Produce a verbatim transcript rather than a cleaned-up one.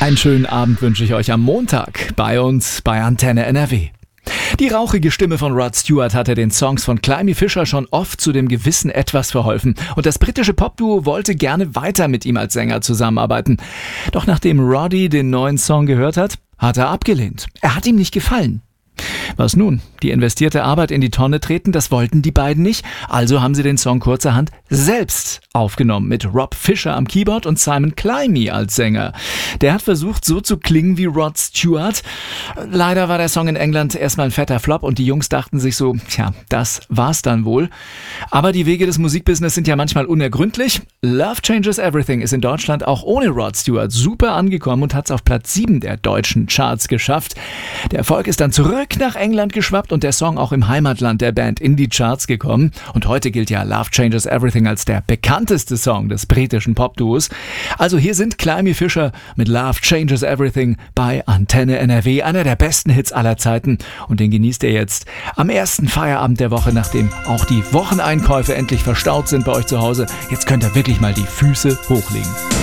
Einen schönen Abend wünsche ich euch am Montag bei uns bei Antenne N R W. Die rauchige Stimme von Rod Stewart hatte den Songs von Climie Fischer schon oft zu dem gewissen Etwas verholfen. Und das britische Popduo wollte gerne weiter mit ihm als Sänger zusammenarbeiten. Doch nachdem Roddy den neuen Song gehört hat, hat er abgelehnt. Er hat ihm nicht gefallen. Was nun? Die investierte Arbeit in die Tonne treten, das wollten die beiden nicht. Also haben sie den Song kurzerhand selbst aufgenommen mit Rob Fisher am Keyboard und Simon Climie als Sänger. Der hat versucht, so zu klingen wie Rod Stewart. Leider war der Song in England erstmal ein fetter Flop und die Jungs dachten sich so, tja, das war's dann wohl. Aber die Wege des Musikbusiness sind ja manchmal unergründlich. Love Changes Everything ist in Deutschland auch ohne Rod Stewart super angekommen und hat's auf Platz sieben der deutschen Charts geschafft. Der Erfolg ist dann zurück nach England geschwappt und der Song auch im Heimatland der Band in die Charts gekommen. Und heute gilt ja Love Changes Everything als der bekannteste Song des britischen Popduos. Also hier sind Climie Fischer mit Love Changes Everything bei Antenne N R W, einer der besten Hits aller Zeiten. Und den genießt ihr jetzt am ersten Feierabend der Woche, nachdem auch die Wocheneinkäufe endlich verstaut sind bei euch zu Hause. Jetzt könnt ihr wirklich mal die Füße hochlegen.